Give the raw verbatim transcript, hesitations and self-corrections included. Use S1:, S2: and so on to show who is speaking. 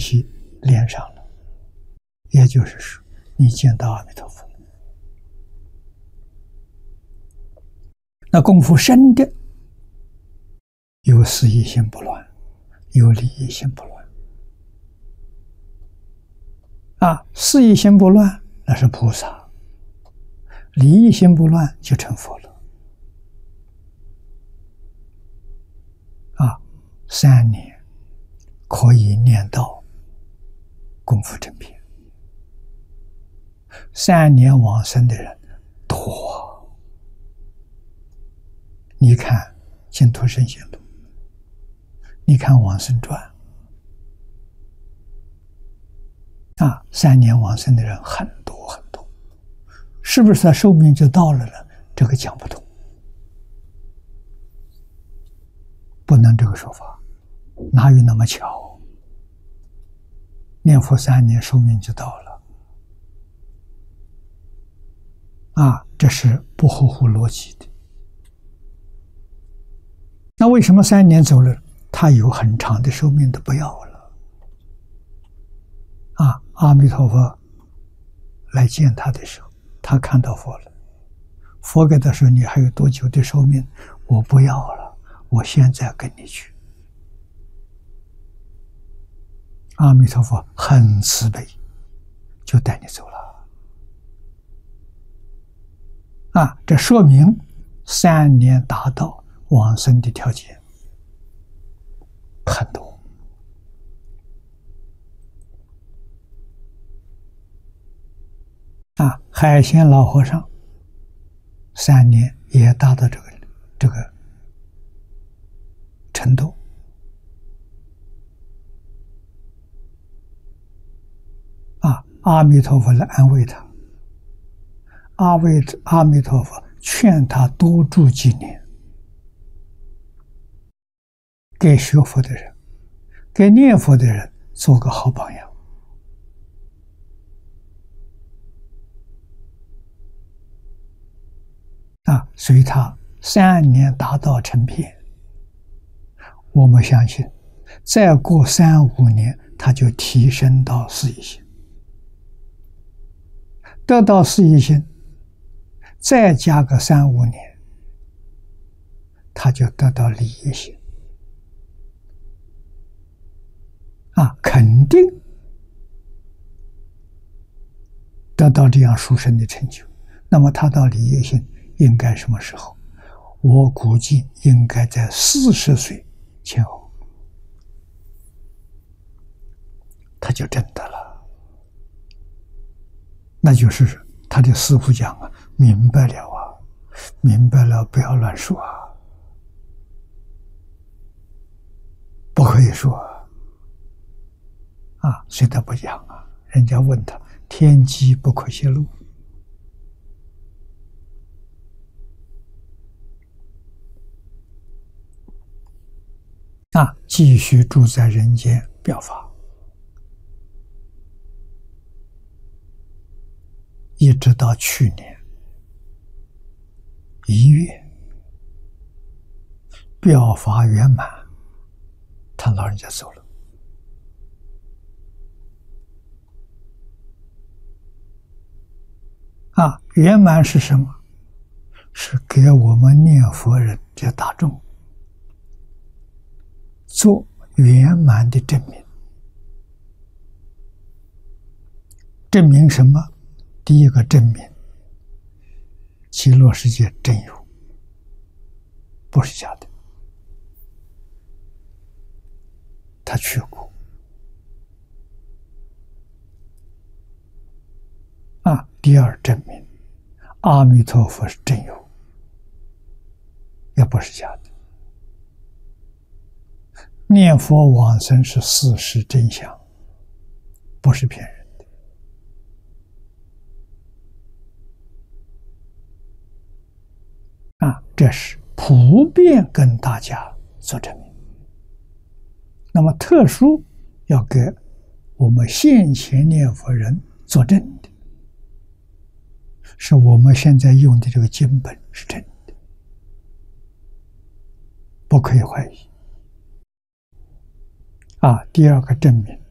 S1: 体连上了，也就是说，你见到阿弥陀佛。那功夫深的，有事一心不乱，有理一心不乱。啊，事一心不乱，那是菩萨；理一心不乱，就成佛了。啊，三年可以念到功夫正片，三年往生的人多。你看《净土圣贤录》，你看《往生传》，啊，三年往生的人很多很多，是不是他寿命就到了呢？这个讲不通，不能这个说法，哪有那么巧？念佛三年寿命就到了，啊，这是不合乎逻辑的。那为什么三年走了，他有很长的寿命都不要了？啊，阿弥陀佛来见他的时候，他看到佛了，佛给他说：“你还有多久的寿命？我不要了，我现在跟你去。”阿弥陀佛很慈悲，就带你走了。啊，这说明三年达到往生的条件很多。啊，海鲜老和尚三年也达到这个这个程度。啊，阿弥陀佛来安慰他，阿弥阿弥陀佛劝他多住几年。给学佛的人，给念佛的人做个好榜样。啊，所以他三年达到成片，我们相信，再过三五年，他就提升到四一心，得到四一心，再加个三五年，他就得到理一心。啊，肯定得到这样殊胜的成就。那么他到理一心应该什么时候？我估计应该在四十岁前后，他就真的了。那就是他的师父讲啊，明白了啊，明白了，不要乱说啊，不可以说啊。啊，所以他不讲啊。人家问他，天机不可泄露。啊，继续住在人间表法，一直到去年一月，表法圆满，他老人家走了。啊，圆满是什么？是给我们念佛人这大众做圆满的证明。证明什么？第一个证明，极乐世界真有，不是假的。他去过。啊，第二证明，阿弥陀佛是真有，也不是假的。念佛往生是事实真相，不是骗人的。啊，这是普遍跟大家做证明。那么特殊要给我们现前念佛人作证的，是我们现在用的这个经本是真的，不可以怀疑。啊，第二个证明，